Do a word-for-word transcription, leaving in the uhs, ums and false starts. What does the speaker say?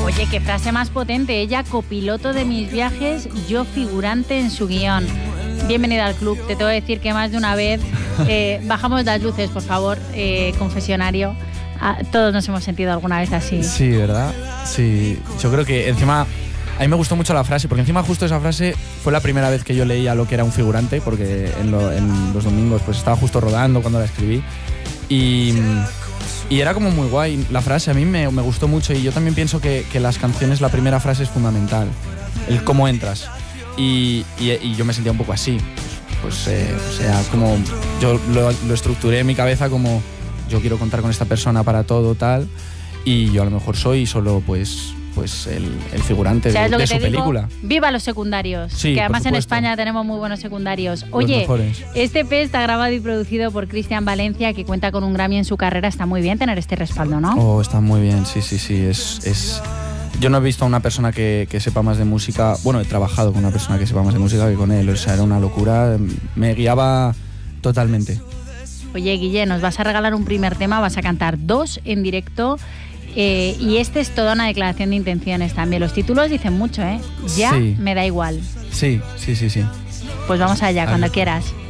Oye, qué frase más potente. Ella, copiloto de mis viajes, yo figurante en su guión. Bienvenida al club. Te tengo que decir que más de una vez eh, bajamos las luces, por favor, eh, confesionario. Ah, todos nos hemos sentido alguna vez así. Sí, ¿verdad? Sí. Yo creo que encima a mí me gustó mucho la frase, porque encima justo esa frase fue la primera vez que yo leía lo que era un figurante, porque en, lo, en los domingos pues estaba justo rodando cuando la escribí. Y, y era como muy guay la frase, a mí me, me gustó mucho, y yo también pienso que, que las canciones, la primera frase es fundamental, el cómo entras. Y, y, y yo me sentía un poco así, pues eh, o sea, como yo lo, lo estructuré en mi cabeza como yo quiero contar con esta persona para todo, tal, y yo a lo mejor soy solo pues... pues el, el figurante de, de su película. Digo, viva los secundarios, sí, que además en España tenemos muy buenos secundarios. Oye, este P está grabado y producido por Cristian Valencia, que cuenta con un Grammy en su carrera. Está muy bien tener este respaldo, ¿no? Oh, está muy bien, sí, sí, sí. Es, es... Yo no he visto a una persona que, que sepa más de música. Bueno, he trabajado con una persona que sepa más de música que con él. O sea, era una locura. Me guiaba totalmente. Oye, Guille, nos vas a regalar un primer tema, vas a cantar dos en directo. Eh, y este es toda una declaración de intenciones también. Los títulos dicen mucho, ¿eh? Ya sí. Me da igual. Sí, sí, sí, sí. Pues vamos allá, cuando quieras.